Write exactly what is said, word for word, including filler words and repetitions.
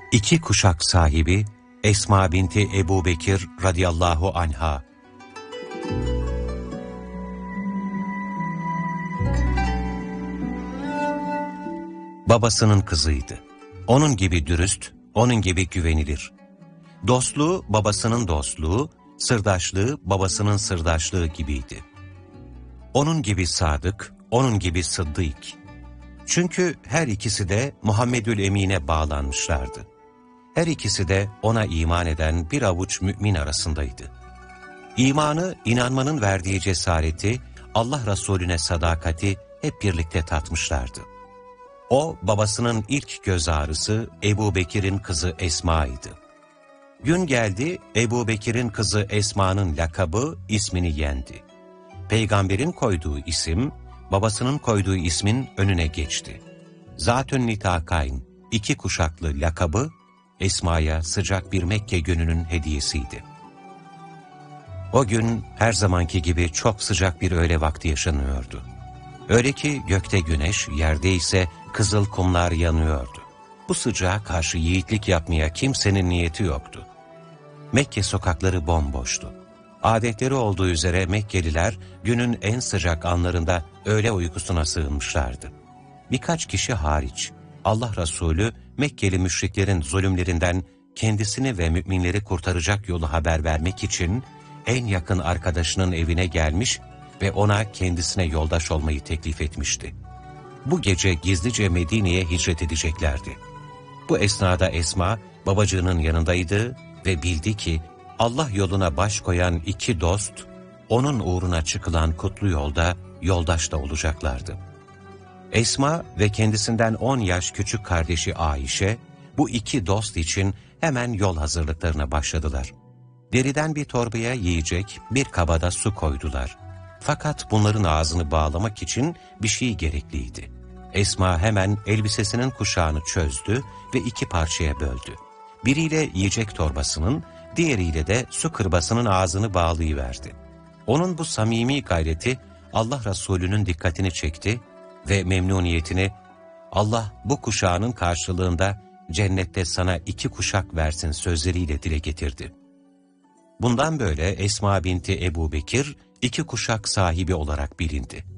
İki kuşak sahibi Esma binti Ebu Bekir radıyallahu anha. Babasının kızıydı. Onun gibi dürüst, onun gibi güvenilir. Dostluğu babasının dostluğu, sırdaşlığı babasının sırdaşlığı gibiydi. Onun gibi sadık, onun gibi sıddık. Çünkü her ikisi de Muhammedül Emin'e bağlanmışlardı. Her ikisi de ona iman eden bir avuç mümin arasındaydı. İmanı, inanmanın verdiği cesareti, Allah Resulüne sadakati hep birlikte tatmışlardı. O, babasının ilk göz ağrısı Ebu Bekir'in kızı Esma'ydı. Gün geldi, Ebu Bekir'in kızı Esma'nın lakabı ismini yendi. Peygamberin koyduğu isim, babasının koyduğu ismin önüne geçti. Zatün Nitakayn, iki kuşaklı lakabı, Esma'ya sıcak bir Mekke gününün hediyesiydi. O gün her zamanki gibi çok sıcak bir öğle vakti yaşanıyordu. Öyle ki gökte güneş, yerde ise kızıl kumlar yanıyordu. Bu sıcağa karşı yiğitlik yapmaya kimsenin niyeti yoktu. Mekke sokakları bomboştu. Adetleri olduğu üzere Mekkeliler günün en sıcak anlarında öğle uykusuna sığınmışlardı. Birkaç kişi hariç Allah Resulü Mekkeli müşriklerin zulümlerinden kendisini ve müminleri kurtaracak yolu haber vermek için en yakın arkadaşının evine gelmiş ve ona kendisine yoldaş olmayı teklif etmişti. Bu gece gizlice Medine'ye hicret edeceklerdi. Bu esnada Esma babacığının yanındaydı ve bildi ki Allah yoluna baş koyan iki dost, onun uğruna çıkılan kutlu yolda yoldaş da olacaklardı. Esma ve kendisinden on yaş küçük kardeşi Ayşe, bu iki dost için hemen yol hazırlıklarına başladılar. Deriden bir torbaya yiyecek, bir kabada su koydular. Fakat bunların ağzını bağlamak için bir şey gerekliydi. Esma hemen elbisesinin kuşağını çözdü ve iki parçaya böldü. Biriyle yiyecek torbasının, diğeriyle de su kırbasının ağzını bağlayıverdi. Onun bu samimi gayreti Allah Resulü'nün dikkatini çekti ve memnuniyetini, Allah bu kuşağının karşılığında cennette sana iki kuşak versin sözleriyle dile getirdi. Bundan böyle Esma binti Ebu Bekir iki kuşak sahibi olarak bilindi.